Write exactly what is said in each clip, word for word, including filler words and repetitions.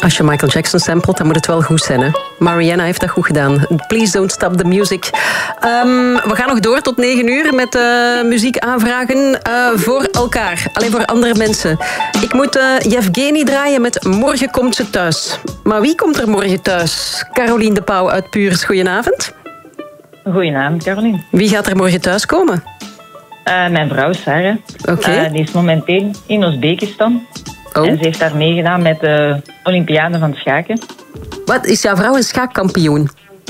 Als je Michael Jackson samplet, dan moet het wel goed zijn. Hè? Mariana heeft dat goed gedaan. Please don't stop the music. Um, we gaan nog door tot negen uur met uh, muziek aanvragen uh, voor elkaar. Alleen voor andere mensen. Ik moet uh, Yevgeny draaien met Morgen komt ze thuis. Maar wie komt er morgen thuis? Caroline de Pauw uit Puurs. Goedenavond. Goedenavond, Caroline. Wie gaat er morgen thuis komen? Uh, mijn vrouw, Sarah. Okay. Uh, die is momenteel in Oezbekistan. Oh. En ze heeft daar meegedaan met de Olympiade van het schaken. Wat, is jouw vrouw een schaakkampioen?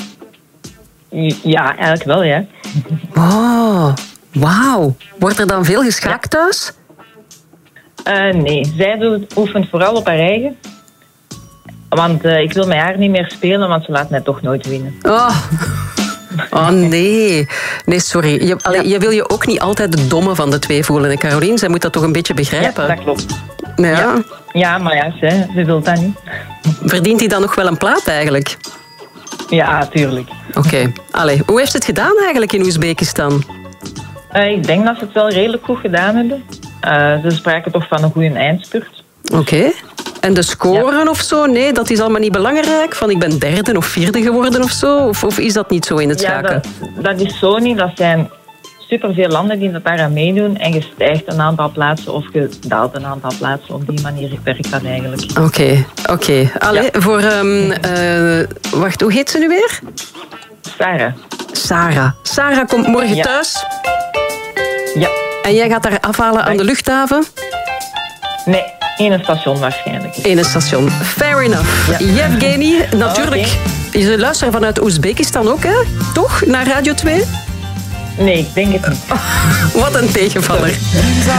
Ja, eigenlijk wel, ja. Oh, wauw. Wordt er dan veel geschaakt ja. thuis? Uh, nee, zij doet, oefent vooral op haar eigen. Want uh, ik wil met haar niet meer spelen, want ze laat mij toch nooit winnen. Oh, oh nee. Nee, sorry. Je, allee, ja. je wil je ook niet altijd de domme van de twee voelen, hè, Caroline? Zij moet dat toch een beetje begrijpen? Ja, dat klopt. Ja, ja. ja maar ja, ze, ze wil dat niet. Verdient hij dan nog wel een plaat eigenlijk? Ja, tuurlijk. Oké. Okay. Allee, hoe heeft ze het gedaan eigenlijk in Oezbekistan? Uh, ik denk dat ze het wel redelijk goed gedaan hebben. Uh, ze spraken toch van een goede eindspurt. Oké. Okay. En de scoren ja. of zo? Nee, dat is allemaal niet belangrijk? Van ik ben derde of vierde geworden of zo? Of, of is dat niet zo in het schaken? Ja, dat, dat is zo niet. Dat zijn superveel landen die dat daaraan meedoen. En je stijgt een aantal plaatsen of je daalt een aantal plaatsen. Op die manier werkt dat eigenlijk. Oké, okay, oké. Okay. Allee, ja. voor... Um, uh, wacht, hoe heet ze nu weer? Sarah. Sarah. Sarah komt morgen ja. thuis. Ja. En jij gaat haar afhalen aan de luchthaven? Nee, in een station waarschijnlijk. In een station. Fair enough. Ja. Yevgeny, natuurlijk. Okay. Je luistert vanuit Oezbekistan ook, hè? Toch? Naar Radio twee? Nee, ik denk het niet. Oh, wat een tegenvaller.